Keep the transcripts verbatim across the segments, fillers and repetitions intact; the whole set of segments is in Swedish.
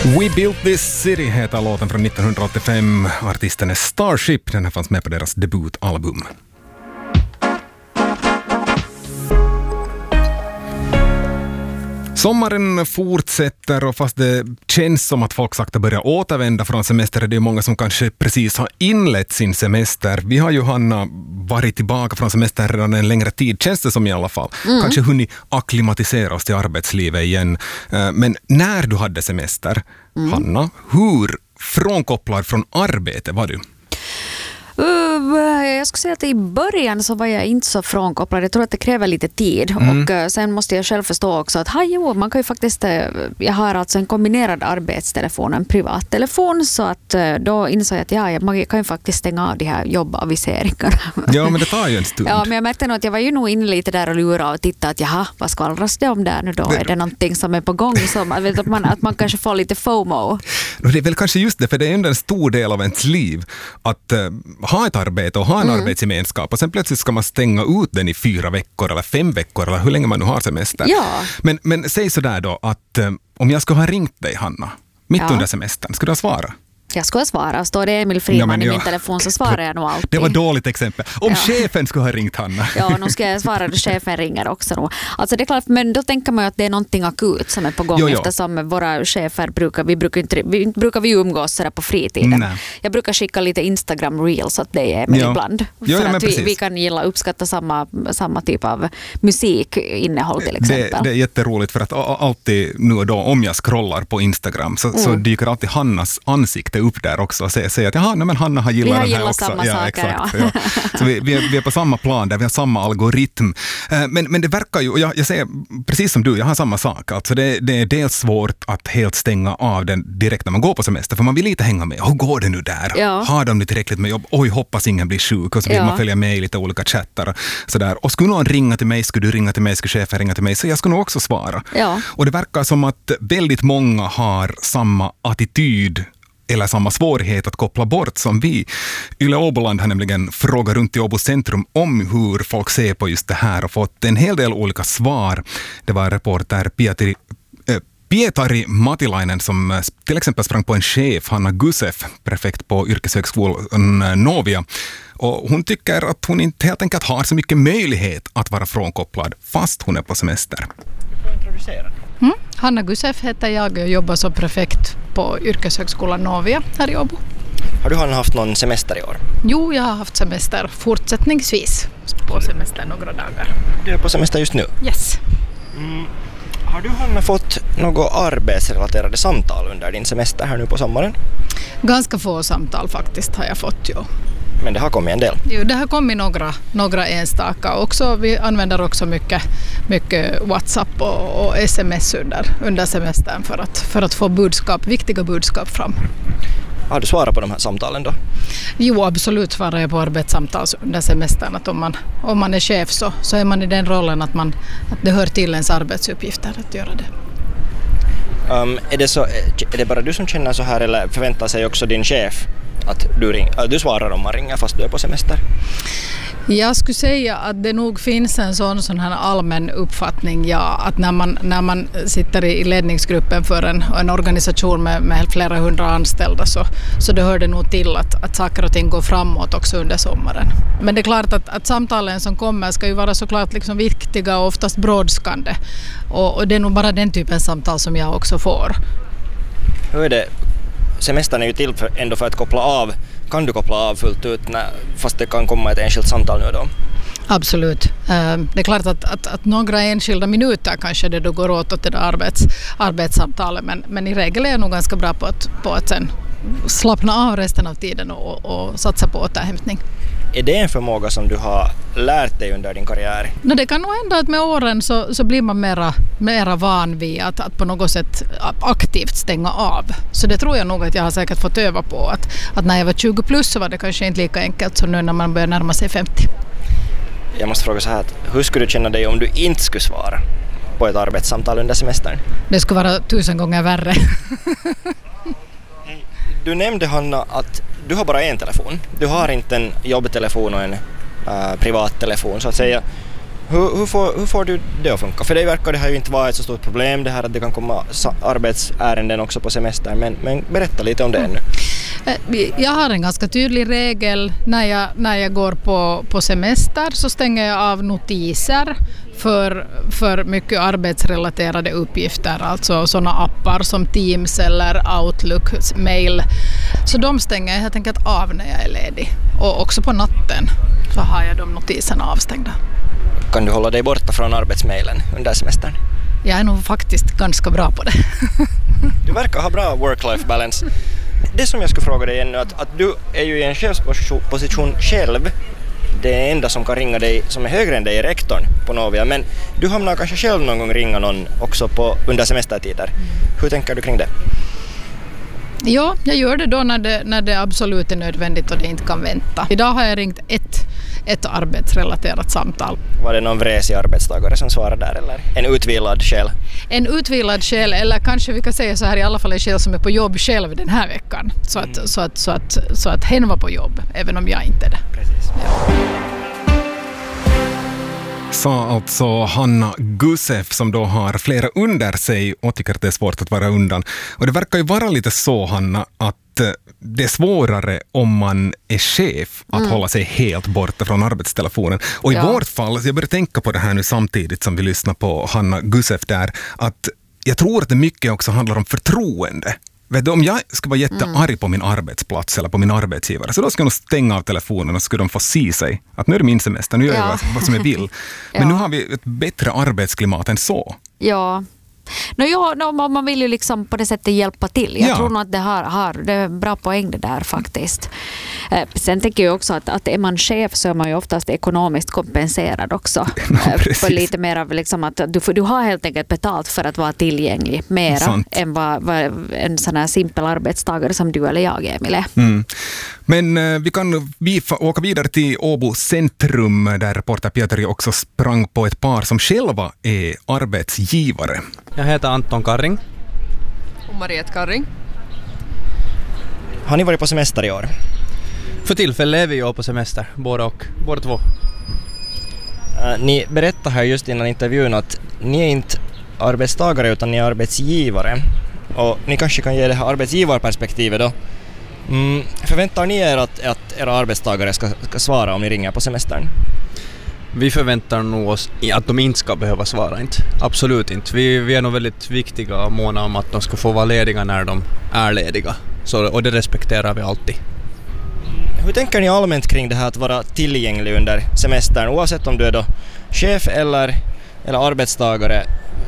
We Built This City heter låten från nittonhundraåttiofem. Artisten är Starship. Den här fanns med på deras debutalbum. Sommaren fortsätter och fast det känns som att folk sakta börjar återvända från semester är det många som kanske precis har inlett sin semester. Vi har ju, Hanna, varit tillbaka från semester redan en längre tid, känns det som i alla fall. Mm. Kanske hunnit akklimatisera oss till arbetslivet igen. Men när du hade semester, mm. Hanna, hur frånkopplad från arbete var du? Jag skulle säga att i början så var jag inte så frånkopplad. Jag tror att det kräver lite tid. Mm. Och sen måste jag själv förstå också att jo, man kan ju faktiskt, jag har alltså en kombinerad arbetstelefon och en privattelefon, så att då insåg jag att ja, man kan ju faktiskt stänga av de här jobbaviseringarna. Ja, men det tar ju en stund. Ja, men jag märkte nog att jag var ju nog inne lite där och lura och titta att jaha, vad skvallras det om där nu då? Det... Är det någonting som är på gång? Som, att, man, att man kanske får lite FOMO. Det är väl kanske just det, för det är ju en stor del av ens liv att uh, ha ett arbete och ha en mm. arbetsgemenskap och sen plötsligt ska man stänga ut den i fyra veckor eller fem veckor eller hur länge man nu har semester. Ja. Men, men säg sådär då att um, om jag skulle ha ringt dig, Hanna, mitt ja. under semestern, skulle du svara? Jag ska svara. Står det Emil Friman ja, i min telefon så svarar jag nog alltid. Det var dåligt exempel. Om ja. chefen skulle ha ringt, Hanna. Ja, nu ska jag svara då chefen ringer också. Nog. Alltså det är klart, men då tänker man ju att det är någonting akut som är på gång jo, jo. eftersom våra chefer brukar, vi brukar inte, vi, brukar vi umgås sådär på fritiden. Nej. Jag brukar skicka lite Instagram reels åt dig Emil ja. ibland. För jo, ja, att vi, vi kan gilla uppskatta samma, samma typ av musikinnehåll till exempel. Det, det är jätteroligt för att alltid nu och då om jag scrollar på Instagram så, mm. så dyker alltid Hannas ansikte upp där också och säger att jaha, nej, men Hanna har gillat har den här gillat också. Samma ja, saker, exakt. Ja. Ja. Så vi, vi, är, vi är på samma plan där, vi har samma algoritm. Men, men det verkar ju, och jag, jag säger precis som du, jag har samma sak. Alltså det, det är dels svårt att helt stänga av den direkt när man går på semester, för man vill lite hänga med. Hur går det nu där? Ja. Har de nu tillräckligt med jobb? Oj, hoppas ingen blir sjuk. Och så vill ja. man följa med i lite olika chattar. Sådär. Och skulle någon ringa till mig, skulle du ringa till mig, skulle chefen ringa till mig, så jag skulle nog också svara. Ja. Och det verkar som att väldigt många har samma attityd eller samma svårighet att koppla bort som vi. Yle Åboland har nämligen frågat runt i Åbo centrum om hur folk ser på just det här och fått en hel del olika svar. Det var reporter Pietari, äh, Pietari Matilainen som till exempel sprang på en chef, Hanna Gusef, prefekt på yrkeshögskolan Novia. Och hon tycker att hon inte helt enkelt har så mycket möjlighet att vara frånkopplad fast hon är på semester. Du får introducera. Mm. Hanna Gusef heter jag och jobbar som prefekt på yrkeshögskolan Novia här i Åbo. Har du haft någon semester i år? Jo, jag har haft semester fortsättningsvis. På semester några dagar. Du är på semester just nu? Yes. Mm. Har du Hanna fått några arbetsrelaterade samtal under din semester här nu på sommaren? Ganska få samtal faktiskt har jag fått, jo. Men det har kommit en del? Jo, det har kommit några, några enstaka också. Vi använder också mycket, mycket WhatsApp och, och sms under, under semestern för att, för att få budskap, viktiga budskap fram. Har du svarat på de här samtalen då? Jo, absolut svarar jag på arbetssamtal under semestern. Att om, man, om man är chef så, så är man i den rollen att, man, att det hör till ens arbetsuppgifter att göra det. Um, är, det så, är det bara du som känner så här eller förväntar sig också din chef att du, ring, att du svarar om man ringer fast du är på semester? Jag skulle säga att det nog finns en sån, sån här allmän uppfattning, ja, att när man, när man sitter i ledningsgruppen för en, en organisation med, med flera hundra anställda så, så det hör det nog till att, att saker och ting går framåt också under sommaren. Men det är klart att, att samtalen som kommer ska ju vara såklart liksom viktiga och oftast brådskande och, och det är nog bara den typen samtal som jag också får. Hur är det? Semestern är ju till för, ändå för att koppla av. Kan du koppla av fullt ut när, fast det kan komma ett enskilt samtal nu då? Absolut. Det är klart att, att, att några enskilda minuter kanske det då går åt åt det där arbets, arbetssamtalet men, men i regel är jag nog ganska bra på att, på att sen slappna av resten av tiden och, och satsa på återhämtning. Är det en förmåga som du har lärt dig under din karriär? No, det kan nog hända att med åren så, så blir man mera, mera van vid att, att på något sätt aktivt stänga av. Så det tror jag nog att jag har säkert fått öva på. Att, att när jag var tjugo plus så var det kanske inte lika enkelt som nu när man börjar närma sig femtio. Jag måste fråga så här, hur skulle du känna dig om du inte skulle svara på ett arbetssamtal under semestern? Det skulle vara tusen gånger värre. Du nämnde, Hanna, att du har bara en telefon. Du har inte en jobbtelefon och en uh, privattelefon så att säga. Hur, hur, får, hur får du det att funka? För det verkar det här ju inte vara ett så stort problem, det här att det kan komma arbetsärenden också på semester, men, men berätta lite om det ännu. Jag har en ganska tydlig regel. När jag, när jag går på, på semester så stänger jag av notiser för, för mycket arbetsrelaterade uppgifter, alltså sådana appar som Teams eller Outlook, mail. Så de stänger jag helt enkelt av när jag är ledig. Och också på natten så har jag de notiserna avstängda. Kan du hålla dig borta från arbetsmailen under semestern? Jag är nog faktiskt ganska bra på det. Du verkar ha bra work-life balance. Det som jag skulle fråga dig ännu, att, att du är ju i en chefsposition själv. Det enda som kan ringa dig som är högre än dig är rektorn på Novia. Men du hamnar kanske själv någon gång ringa någon också på, under semestertider. Hur tänker du kring det? Ja, jag gör det då när det, när det absolut är nödvändigt och det inte kan vänta. Idag har jag ringt ett, ett arbetsrelaterat samtal. Var det någon vresig arbetstagare som svarade där eller en utvilad själ? En utvilad själ, eller kanske vi kan säga så här, i alla fall en själ som är på jobb själv den här veckan. Så att, mm. så att, så att, så att hen var på jobb, även om jag inte är det. Precis. Ja. Sa alltså Hanna Gusev som då har flera under sig och tycker att det är svårt att vara undan. Och det verkar ju vara lite så, Hanna, att det är svårare om man är chef att mm. hålla sig helt borta från arbetstelefonen. Och i ja. vårt fall, så jag börjar tänka på det här nu samtidigt som vi lyssnar på Hanna Gusev där, att jag tror att det mycket också handlar om förtroende. Vet du, om jag ska vara jättearg mm. på min arbetsplats eller på min arbetsgivare, så då ska jag nog stänga av telefonen och ska de få se sig att nu är det min semester, nu gör jag ja. vad som jag vill. Men ja. nu har vi ett bättre arbetsklimat än så. Ja. No, ja, no, man vill ju liksom på det sättet hjälpa till. Jag ja. tror nog att det har, har det är en bra poäng det där faktiskt. Eh, sen tänker jag också att, att är man chef så är man ju oftast ekonomiskt kompenserad också. Ja, för lite mer av liksom att du, du har helt enkelt betalt för att vara tillgänglig mera Sant. än vad, vad en sån här simpel arbetstagare som du eller jag, Emil. Mm. Men eh, vi kan vi åka vidare till Åbo centrum där reporter Pietari också sprang på ett par som själva är arbetsgivare. Jag heter Anton Karring. Och Mariette Karring. Har ni varit på semester i år? För tillfället är vi ju på semester, båda och båda två. Uh, ni berättade här just innan intervjun att ni är inte arbetstagare utan ni är arbetsgivare. Och ni kanske kan ge det här arbetsgivarperspektivet då. Mm, förväntar ni er att, att era arbetstagare ska, ska svara om ni ringer på semestern? Vi förväntar nog oss att de inte ska behöva svara, inte. Absolut inte. Vi, vi är nog väldigt viktiga och måna om att de ska få vara lediga när de är lediga. Så, och det respekterar vi alltid. Hur tänker ni allmänt kring det här att vara tillgänglig under semestern? Oavsett om du är då chef eller, eller arbetstagare.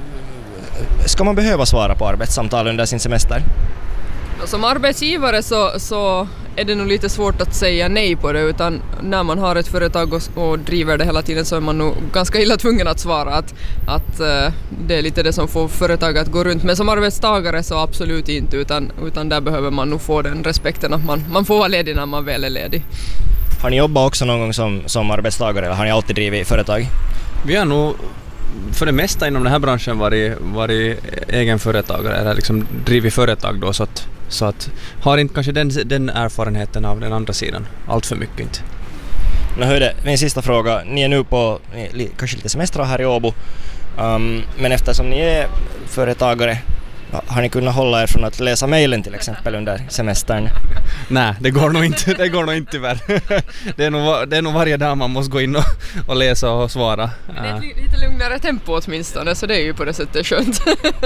Ska man behöva svara på arbetssamtal under sin semester? Som arbetsgivare så, så är det nog lite svårt att säga nej på det, utan när man har ett företag och, och driver det hela tiden så är man nog ganska illa tvungen att svara att, att uh, det är lite det som får företag att gå runt. Men som arbetstagare så absolut inte, utan, utan där behöver man nog få den respekten att man, man får vara ledig när man väl är ledig. Har ni jobbat också någon gång som, som arbetstagare eller har ni alltid drivit företag? Vi har nog för det mesta inom den här branschen varit, varit egenföretagare eller liksom drivit företag då, så att, så att har inte kanske den, den erfarenheten av den andra sidan allt för mycket inte. Nu hörde, min sista fråga, ni är nu på ni, kanske lite semester här i Åbo, um, men eftersom ni är företagare, har ni kunnat hålla er från att läsa mejlen till exempel under semestern? Nej, det går nog inte, det går nog inte tyvärr. Det är nog, det är nog varje dag man måste gå in och, och läsa och svara. Men det är ett lite lugnare tempo åtminstone, så det är ju på det sättet skönt.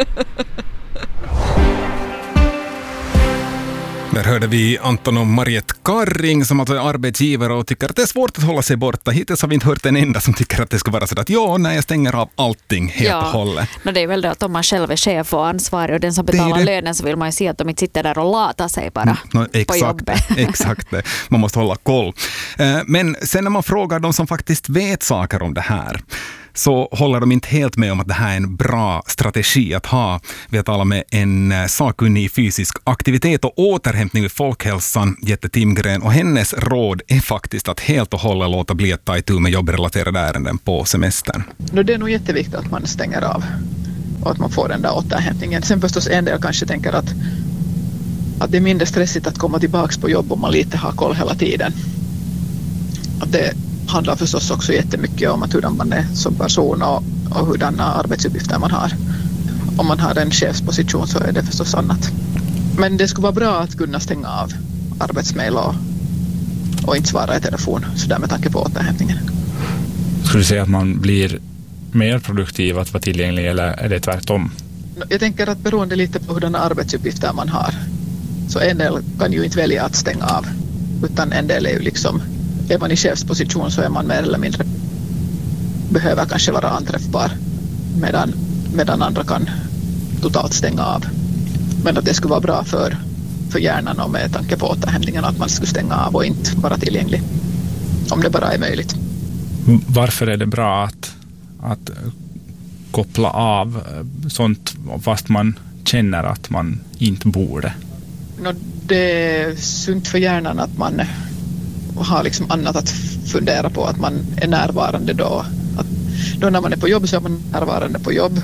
Där hörde vi Anton och Mariette Karring som alltså är arbetsgivare och tycker att det är svårt att hålla sig borta. Hittills har vi inte hört en enda som tycker att det ska vara så att ja, när jag stänger av allting helt ja. och hållet. No, det är väl det att om man själv är chef och ansvarig och den som betalar det det. lönen, så vill man ju se att de inte sitter där och latar sig bara no, exakt, på jobbet. Exakt det. Man måste hålla koll. Men sen när man frågar de som faktiskt vet saker om det här, så håller de inte helt med om att det här är en bra strategi att ha. Vi har talat med en sakkunnig i fysisk aktivitet och återhämtning vid folkhälsan, Jette Timgren, och hennes råd är faktiskt att helt och hållet låta bli att ta itu med jobbrelaterade ärenden på semestern. Det är nog jätteviktigt att man stänger av och att man får den där återhämtningen. Sen förstås en del kanske tänker att, att det är mindre stressigt att komma tillbaka på jobb om man lite har koll hela tiden. Att det handlar förstås också jättemycket om att hur man är som person och, och hurdana arbetsuppgifter man har. Om man har en chefsposition så är det förstås annat. Men det skulle vara bra att kunna stänga av arbetsmail och, och inte svara i telefon, så där med tanke på återhämtningen. Skulle du säga att man blir mer produktiv att vara tillgänglig, eller är det tvärtom? Jag tänker att beroende lite på hurdana arbetsuppgifter man har, så en del kan ju inte välja att stänga av, utan en del är ju liksom, är man i chefsposition så är man mer eller mindre behöver kanske vara anträffbar, medan, medan andra kan totalt stänga av. Men att det skulle vara bra för, för hjärnan och med tanke på återhämtningen att man skulle stänga av och inte vara tillgänglig, om det bara är möjligt. Varför är det bra att, att koppla av sånt fast man känner att man inte borde? No, det är sunt för hjärnan att man har liksom annat att fundera på, att man är närvarande då. Att då när man är på jobb så är man närvarande på jobb.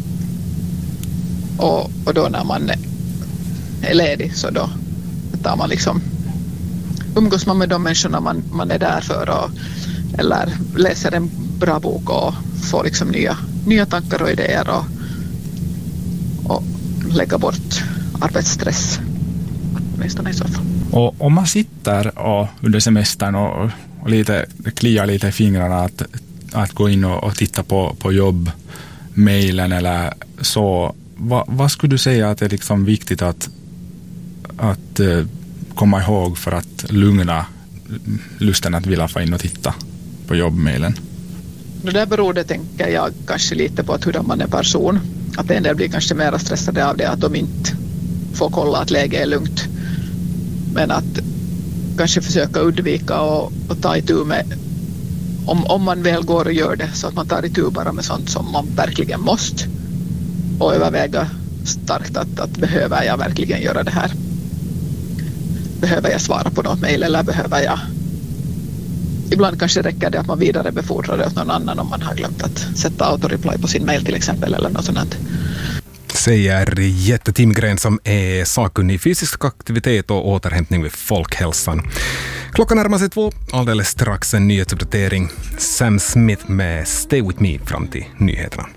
Och, och då när man är ledig så då tar man liksom, umgås man med de människorna man, man är där för, och, eller läser en bra bok och får liksom nya, nya tankar och idéer och, och lägga bort arbetsstress. I så fall. Och om man sitter och under semestern och, och lite, kliar lite i fingrarna att, att gå in och, och titta på, på jobbmailen eller så, va, vad skulle du säga att det är liksom viktigt att, att uh, komma ihåg för att lugna lusten att vilja få in och titta på jobbmailen? Det där beror det, tänker jag, kanske lite på att hur man är person. Att en del blir kanske mer stressade av det, att de inte får kolla att läget är lugnt. Men att kanske försöka undvika och, och ta itu med, om, om man väl går och gör det, så att man tar itu bara med sånt som man verkligen måste. Och överväga starkt att, att behöver jag verkligen göra det här? Behöver jag svara på något mejl, eller behöver jag... Ibland kanske räcker det att man vidare befordrar det åt någon annan om man har glömt att sätta autoreply på sin mejl till exempel, eller något sånt. Säger Jette Timgren som är sakkunnig i fysisk aktivitet och återhämtning vid Folkhälsan. Klockan närmar sig två, alldeles strax en nyhetsuppdatering. Sam Smith med Stay With Me fram till nyheterna.